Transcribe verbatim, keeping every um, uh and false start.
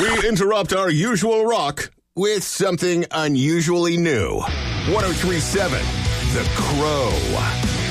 We interrupt our usual rock with something unusually new. one oh three point seven The Crow.